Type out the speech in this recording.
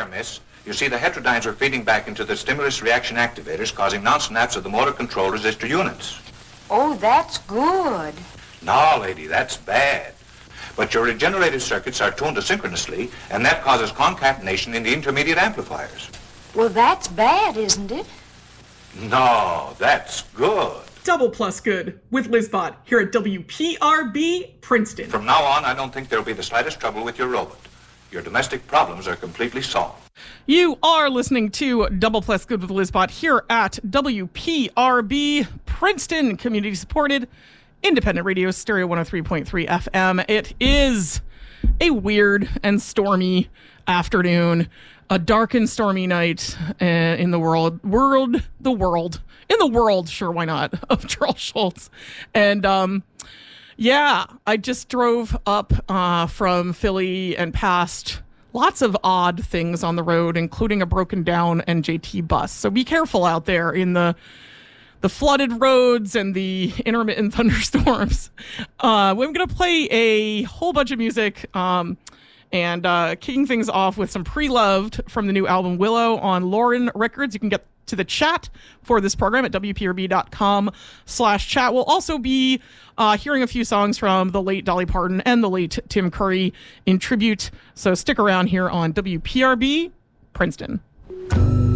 miss. You see, the heterodynes were feeding back into the stimulus reaction activators, causing non-snaps of the motor control resistor units. Oh, that's good. No, lady, that's bad. But your regenerative circuits are tuned asynchronously, and that causes concatenation in the intermediate amplifiers. Well, that's bad, isn't it? No, that's good. Double plus good with Lizbot here at WPRB Princeton. From now on, I don't think there'll be the slightest trouble with your robot. Your domestic problems are completely solved. You are listening to Double Plus Good with Lizbot here at WPRB Princeton, community supported, independent radio, stereo 103.3 FM. It is a weird and stormy afternoon, a dark and stormy night in the world, sure, why not, of Charles Schulz. And, yeah, I just drove up from Philly and passed lots of odd things on the road, including a broken down NJT bus. So be careful out there in the flooded roads and the intermittent thunderstorms. I'm going to play a whole bunch of music and kicking things off with some Pre-Loved from the new album Willow on Lauren Records. You can get to the chat for this program at WPRB.com/chat. We'll also be hearing a few songs from the late Dolly Parton and the late Tim Curry in tribute. So stick around here on WPRB Princeton.